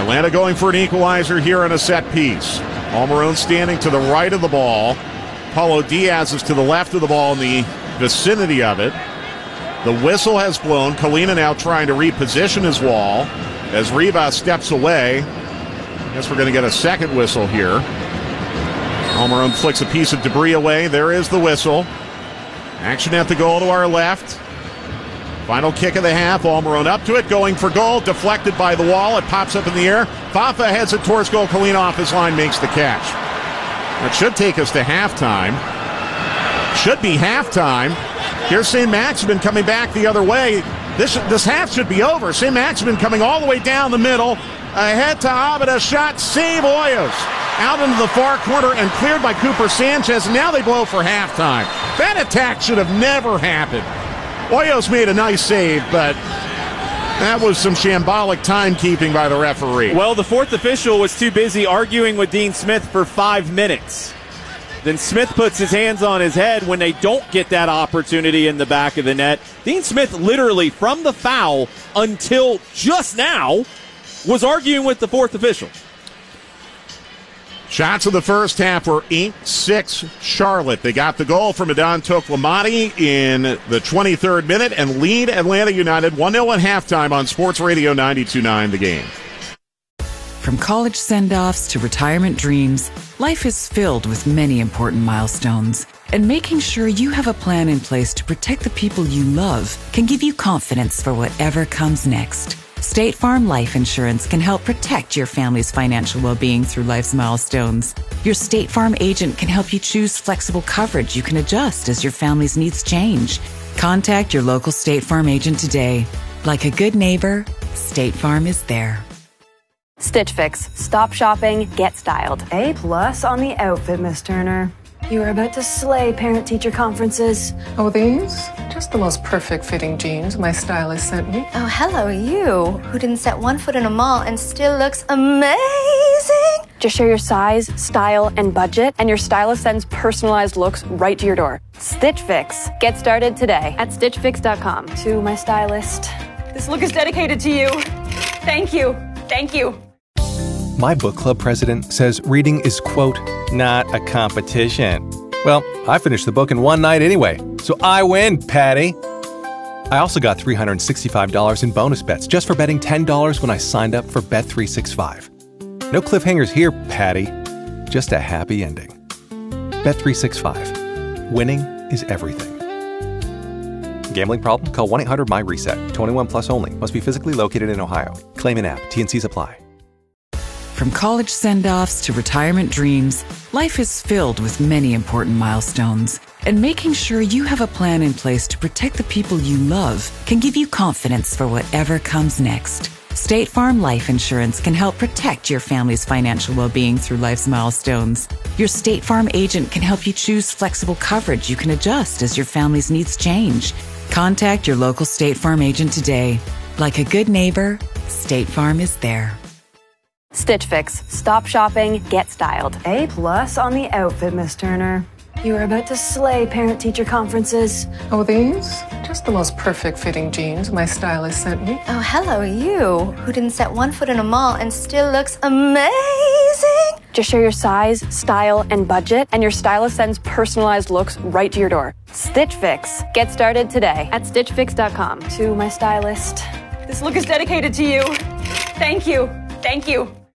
Atlanta going for an equalizer here in a set piece. Almiron standing to the right of the ball. Paulo Diaz is to the left of the ball in the vicinity of it. The whistle has blown. Kahlina now trying to reposition his wall as Rivas steps away. I guess we're going to get a second whistle here. Almiron flicks a piece of debris away. There is the whistle. Action at the goal to our left. Final kick of the half. Almiron up to it, going for goal. Deflected by the wall. It pops up in the air. Fafa heads it towards goal. Kahlina off his line makes the catch. That should take us to halftime. Should be halftime. Here's St. Maximin coming back the other way. This half should be over. St. Maximin coming all the way down the middle. Ahead to Abada. Shot. Save Hoyos. Out into the far corner and cleared by Cooper Sanchez. And now they blow for halftime. That attack should have never happened. Hoyos made a nice save, but that was some shambolic timekeeping by the referee. Well, the fourth official was too busy arguing with Dean Smith for 5 minutes. Then Smith puts his hands on his head when they don't get that opportunity in the back of the net. Dean Smith literally, from the foul until just now, was arguing with the fourth official. Shots of the first half were 8-6 Charlotte. They got the goal from Adan Toklamati in the 23rd minute and lead Atlanta United 1-0 at halftime on Sports Radio 92.9 The Game. From college send-offs to retirement dreams, life is filled with many important milestones. And making sure you have a plan in place to protect the people you love can give you confidence for whatever comes next. State Farm Life Insurance can help protect your family's financial well-being through life's milestones. Your State Farm agent can help you choose flexible coverage you can adjust as your family's needs change. Contact your local State Farm agent today. Like a good neighbor, State Farm is there. Stitch Fix. Stop shopping, get styled. A+ on the outfit, Miss Turner. You are about to slay parent-teacher conferences. Oh, these? Just the most perfect fitting jeans my stylist sent me. Oh, hello, you, who didn't set one foot in a mall and still looks amazing. Just share your size, style, and budget, and your stylist sends personalized looks right to your door. Stitch Fix. Get started today at StitchFix.com. To my stylist. This look is dedicated to you. Thank you. Thank you. My book club president says reading is, quote, not a competition. Well, I finished the book in one night anyway, so I win, Patty. I also got $365 in bonus bets just for betting $10 when I signed up for Bet365. No cliffhangers here, Patty. Just a happy ending. Bet365. Winning is everything. Gambling problem? Call 1-800-MY-RESET. 21 plus only. Must be physically located in Ohio. Claim in app. T&Cs apply. From college send-offs to retirement dreams, life is filled with many important milestones. And making sure you have a plan in place to protect the people you love can give you confidence for whatever comes next. State Farm Life Insurance can help protect your family's financial well-being through life's milestones. Your State Farm agent can help you choose flexible coverage you can adjust as your family's needs change. Contact your local State Farm agent today. Like a good neighbor, State Farm is there. Stitch Fix. Stop shopping, get styled. A+ on the outfit, Miss Turner. You are about to slay parent-teacher conferences. Oh, these? Just the most perfect fitting jeans my stylist sent me. Oh, hello, you, who didn't set one foot in a mall and still looks amazing. Just share your size, style, and budget, and your stylist sends personalized looks right to your door. Stitch Fix. Get started today at StitchFix.com. To my stylist. This look is dedicated to you. Thank you. Thank you.